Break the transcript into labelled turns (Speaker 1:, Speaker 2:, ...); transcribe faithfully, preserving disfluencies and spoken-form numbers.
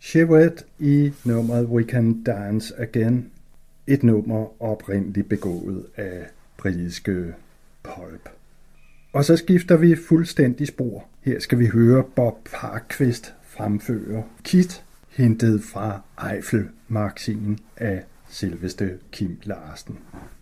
Speaker 1: Chevette i nummeret We Can Dance Again. Et nummer oprindeligt begået af britiske Pulp. Og så skifter vi fuldstændig spor. Her skal vi høre Bob Parkvist fremføre Kit, hentet fra Eiffel-magasinet af selveste Kim Larsen.